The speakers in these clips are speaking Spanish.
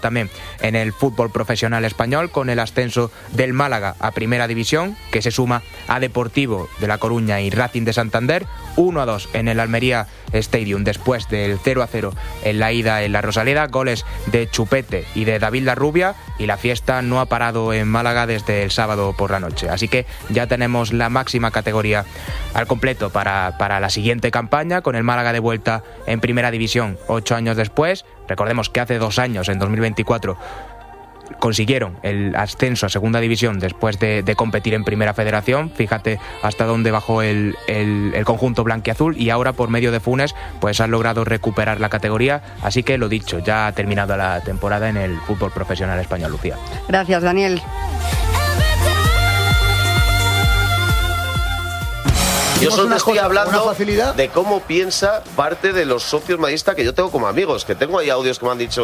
También en el fútbol profesional español, con el ascenso del Málaga a Primera División, que se suma a Deportivo de La Coruña y Racing de Santander, 1-2 en el Almería Stadium después del 0-0 en la ida en la Rosaleda, goles de Chupete y de David Larrubia, y la fiesta no ha parado en Málaga desde el sábado por la noche. Así que ya tenemos la máxima categoría al completo para la siguiente campaña, con el Málaga de vuelta en Primera División 8 años después. Recordemos que hace 2 años, en 2024, consiguieron el ascenso a Segunda División después de competir en Primera Federación. Fíjate hasta dónde bajó el conjunto blanquiazul, y ahora por medio de Funes pues han logrado recuperar la categoría. Así que lo dicho, ya ha terminado la temporada en el fútbol profesional español, Lucía. Gracias, Daniel. Yo solo estoy hablando de cómo piensa parte de los socios madridistas que yo tengo como amigos, que tengo ahí audios que me han dicho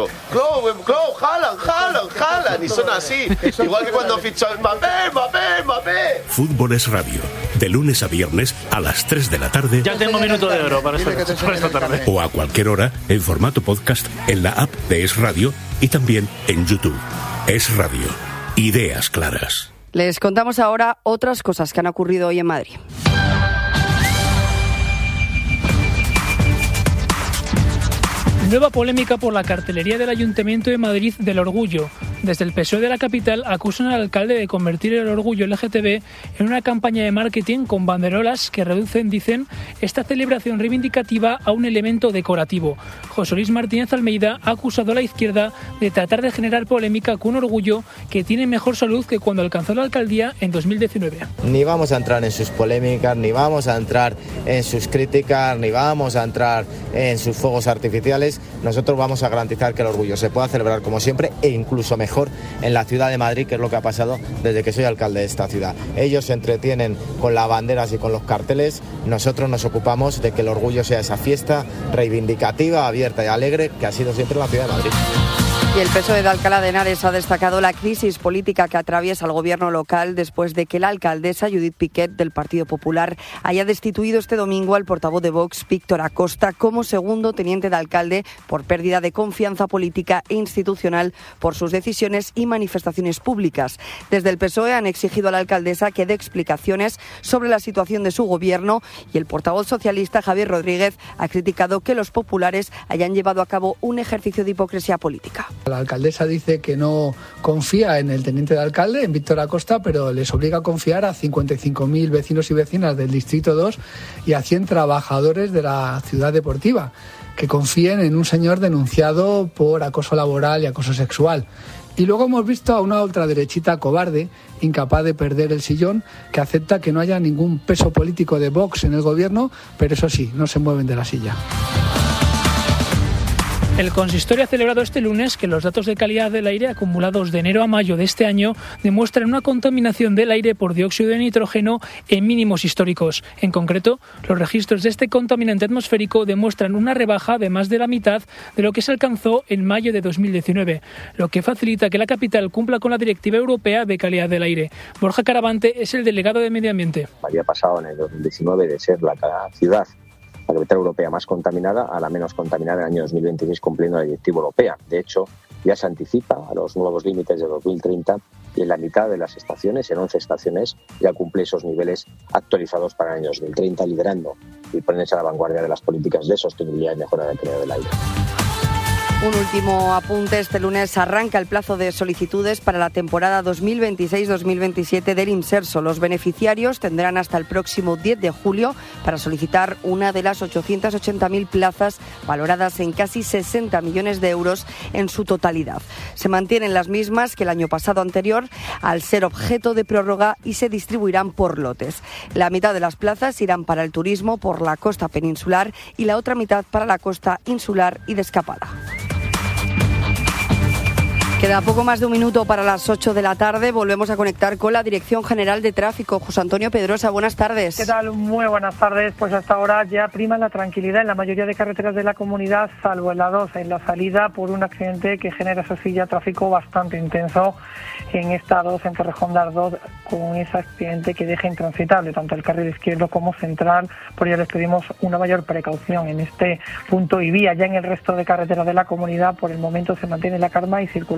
Haaland, y son así. Igual que cuando fichó Mbappé. Fútbol es Radio, de lunes a viernes a las 3 de la tarde. Ya tengo minuto de oro para esta tarde. O a cualquier hora en formato podcast en la app de Es Radio y también en YouTube. Es Radio. Ideas claras. Les contamos ahora otras cosas que han ocurrido hoy en Madrid. Nueva polémica por la cartelería del Ayuntamiento de Madrid del Orgullo. Desde el PSOE de la capital acusan al alcalde de convertir el orgullo LGTB en una campaña de marketing con banderolas que reducen, dicen, esta celebración reivindicativa a un elemento decorativo. José Luis Martínez Almeida ha acusado a la izquierda de tratar de generar polémica con un orgullo que tiene mejor salud que cuando alcanzó la alcaldía en 2019. Ni vamos a entrar en sus polémicas, ni vamos a entrar en sus críticas, ni vamos a entrar en sus fuegos artificiales. Nosotros vamos a garantizar que el orgullo se pueda celebrar como siempre e incluso mejor en la ciudad de Madrid, que es lo que ha pasado desde que soy alcalde de esta ciudad. Ellos se entretienen con las banderas y con los carteles. Nosotros nos ocupamos de que el orgullo sea esa fiesta reivindicativa, abierta y alegre que ha sido siempre la ciudad de Madrid. Y el PSOE de Alcalá de Henares ha destacado la crisis política que atraviesa el gobierno local después de que la alcaldesa Judith Piquet del Partido Popular haya destituido este domingo al portavoz de Vox, Víctor Acosta, como segundo teniente de alcalde por pérdida de confianza política e institucional por sus decisiones y manifestaciones públicas. Desde el PSOE han exigido a la alcaldesa que dé explicaciones sobre la situación de su gobierno, y el portavoz socialista Javier Rodríguez ha criticado que los populares hayan llevado a cabo un ejercicio de hipocresía política. La alcaldesa dice que no confía en el teniente de alcalde, en Víctor Acosta, pero les obliga a confiar a 55.000 vecinos y vecinas del Distrito 2 y a 100 trabajadores de la ciudad deportiva, que confíen en un señor denunciado por acoso laboral y acoso sexual. Y luego hemos visto a una ultraderechita cobarde, incapaz de perder el sillón, que acepta que no haya ningún peso político de Vox en el gobierno, pero eso sí, no se mueven de la silla. El consistorio ha celebrado este lunes que los datos de calidad del aire acumulados de enero a mayo de este año demuestran una contaminación del aire por dióxido de nitrógeno en mínimos históricos. En concreto, los registros de este contaminante atmosférico demuestran una rebaja de más de la mitad de lo que se alcanzó en mayo de 2019, lo que facilita que la capital cumpla con la Directiva Europea de Calidad del Aire. Borja Caravante es el delegado de Medio Ambiente. Había pasado en el 2019 de ser la ciudad, la capital europea más contaminada, a la menos contaminada en el año 2026, cumpliendo la Directiva Europea. De hecho, ya se anticipa a los nuevos límites de 2030 y en la mitad de las estaciones, en 11 estaciones, ya cumple esos niveles actualizados para el año 2030, liderando y poniéndose a la vanguardia de las políticas de sostenibilidad y mejora de la calidad del aire. Un último apunte. Este lunes arranca el plazo de solicitudes para la temporada 2026-2027 del Inserso. Los beneficiarios tendrán hasta el próximo 10 de julio para solicitar una de las 880.000 plazas valoradas en casi 60 millones de euros en su totalidad. Se mantienen las mismas que el año pasado anterior, al ser objeto de prórroga, y se distribuirán por lotes. La mitad de las plazas irán para el turismo por la costa peninsular y la otra mitad para la costa insular y de escapada. Queda poco más de un minuto para las 8 de la tarde. Volvemos a conectar con la Dirección General de Tráfico. José Antonio Pedrosa, buenas tardes. ¿Qué tal? Muy buenas tardes. Pues hasta ahora ya prima la tranquilidad en la mayoría de carreteras de la comunidad, salvo en la 2, en la salida por un accidente que genera, eso sí, ya tráfico bastante intenso en esta 2, en Torrejón de Ardoz, con ese accidente que deja intransitable tanto el carril izquierdo como central. Por ello les pedimos una mayor precaución en este punto y vía. Ya en el resto de carreteras de la comunidad, por el momento se mantiene la calma y circula